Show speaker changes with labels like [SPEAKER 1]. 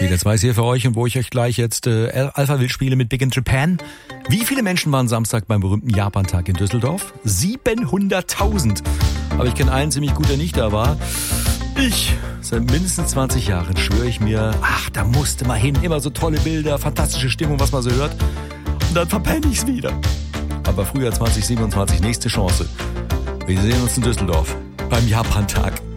[SPEAKER 1] Wieder zwei hier für euch und wo ich euch gleich jetzt Alphaville spiele mit Big in Japan. Wie viele Menschen waren Samstag beim berühmten Japantag in Düsseldorf? 700.000. Aber ich kenne einen ziemlich gut, der nicht da war. Ich, seit mindestens 20 Jahren schwöre ich mir, da musste mal hin. Immer so tolle Bilder, fantastische Stimmung, was man so hört. Und dann verpenne ich's wieder. Aber Frühjahr 2027, nächste Chance. Wir sehen uns in Düsseldorf beim Japantag.